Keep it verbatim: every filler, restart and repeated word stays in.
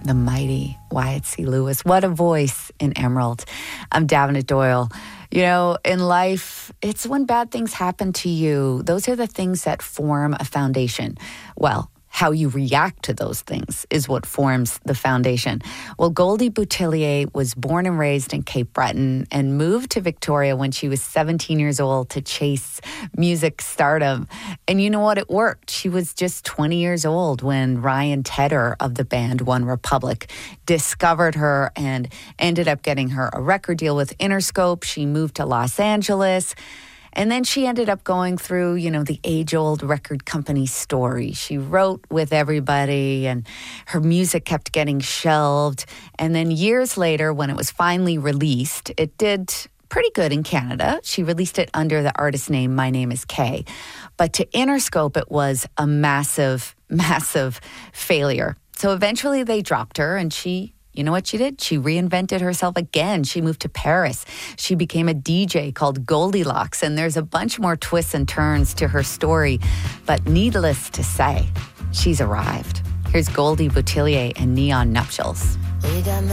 the mighty Wyatt C. Lewis. What a voice in Emerald. I'm Davenant Doyle. You know, in life, it's when bad things happen to you. Those are the things that form a foundation. Well, how you react to those things is what forms the foundation. Well, Goldie Boutillier was born and raised in Cape Breton and moved to Victoria when she was seventeen years old to chase music stardom. And you know what? It worked. She was just twenty years old when Ryan Tedder of the band One Republic discovered her and ended up getting her a record deal with Interscope. She moved to Los Angeles. And then she ended up going through, you know, the age-old record company story. She wrote with everybody, and her music kept getting shelved. And then years later, when it was finally released, it did pretty good in Canada. She released it under the artist name My Name is Kay. But to Interscope, it was a massive, massive failure. So eventually they dropped her, and she... You know what she did? She reinvented herself again. She moved to Paris. She became a D J called Goldilocks, and there's a bunch more twists and turns to her story. But needless to say, she's arrived. Here's Goldie Boutillier and Neon Nuptials.